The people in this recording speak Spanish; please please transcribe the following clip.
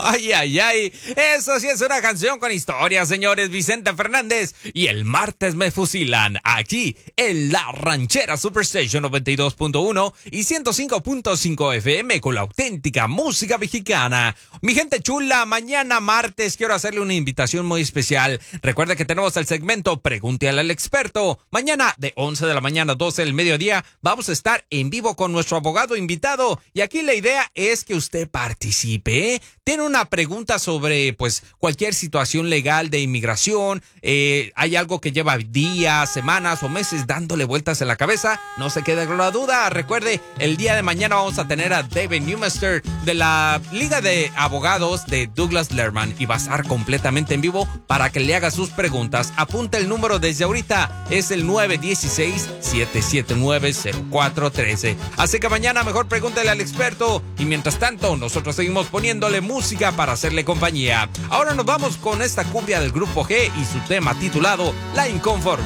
Ay, ay, ay. Eso sí es una canción con historia, señores. Vicente Fernández. Y el martes me fusilan. Aquí en La Ranchera Superstation 92.1 y 105.5 FM con la auténtica música mexicana. Mi gente chula, mañana martes quiero hacerle una invitación muy especial. Recuerda que tenemos el segmento Pregúntale al experto. Mañana de 11 de la mañana a 12 del mediodía vamos a estar en vivo con nuestro abogado invitado. Y aquí la idea es que usted participe, ¿eh? Tiene una pregunta sobre pues cualquier situación legal de inmigración, hay algo que lleva días, semanas o meses dándole vueltas en la cabeza, no se quede con la duda. Recuerde, el día de mañana vamos a tener a David Newmaster de la Liga de Abogados de Douglas Lerman y va a estar completamente en vivo para que le haga sus preguntas. Apunta el número desde ahorita, es el 916-779-0413. Así que mañana mejor pregúntale al experto y mientras tanto nosotros seguimos poniéndole música para hacerle compañía. Ahora nos vamos con esta cumbia del Grupo G y su tema titulado La Inconforme.